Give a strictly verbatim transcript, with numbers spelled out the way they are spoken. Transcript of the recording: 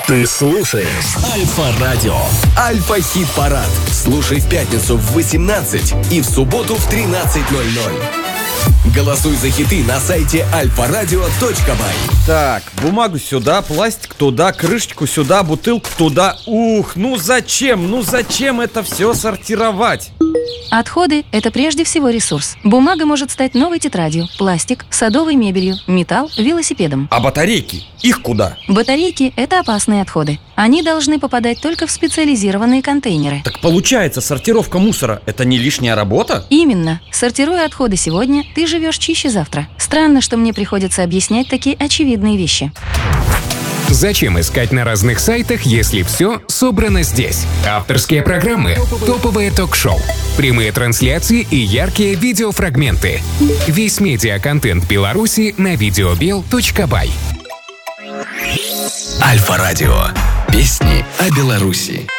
Ты слушаешь Альфа-радио. Альфа-хит-парад. Слушай в пятницу в восемнадцать и в субботу в тринадцать ноль ноль. Голосуй за хиты на сайте альфа радио точка бай. Так, бумагу сюда, пластик туда, крышечку сюда, бутылку туда. Ух, ну зачем, ну зачем это все сортировать? Отходы – это прежде всего ресурс. Бумага может стать новой тетрадью, пластик – садовой мебелью, металл – велосипедом. А батарейки? Их куда? Батарейки – это опасные отходы. Они должны попадать только в специализированные контейнеры. Так получается, сортировка мусора – это не лишняя работа? Именно. Сортируя отходы сегодня, ты живешь чище завтра. Странно, что мне приходится объяснять такие очевидные вещи. Зачем искать на разных сайтах, если все собрано здесь? Авторские программы, топовые ток-шоу, прямые трансляции и яркие видеофрагменты. Весь медиа-контент Беларуси на видеобел точка бай. Альфа-радио. Песни о Беларуси.